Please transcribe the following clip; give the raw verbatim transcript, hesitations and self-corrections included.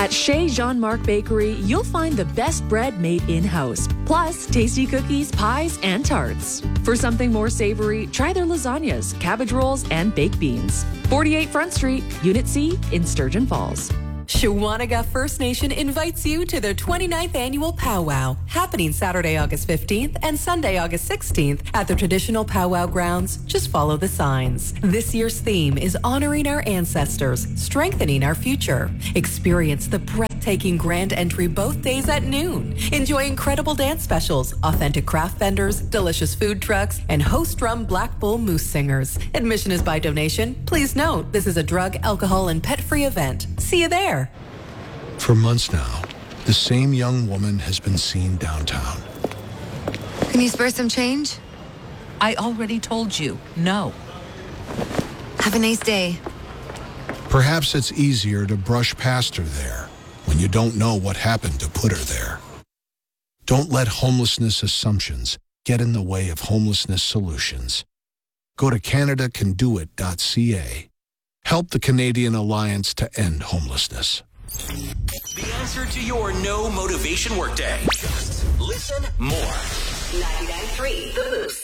At Chez Jean-Marc Bakery, you'll find the best bread made in-house, plus tasty cookies, pies, and tarts. For something more savory, try their lasagnas, cabbage rolls, and baked beans. forty-eight Front Street, Unit C in Sturgeon Falls. Shawanaga First Nation invites you to their twenty-ninth annual powwow, happening Saturday, August fifteenth and Sunday, August sixteenth at the traditional powwow grounds. Just follow the signs. This year's theme is honoring our ancestors, strengthening our future. Experience the breathtaking grand entry both days at noon. Enjoy incredible dance specials, authentic craft vendors, delicious food trucks, and host-drum Black Bull Moose singers. Admission is by donation. Please note, this is a drug, alcohol, and pet-free event. See you there. For months now, the same young woman has been seen downtown. Can you spare some change? I already told you, no. Have a nice day. Perhaps it's easier to brush past her there when you don't know what happened to put her there. Don't let homelessness assumptions get in the way of homelessness solutions. Go to Canada Can Do It dot C A. Help the Canadian Alliance to End Homelessness. The answer to your no motivation workday. Just listen more. ninety-nine point three The Moose.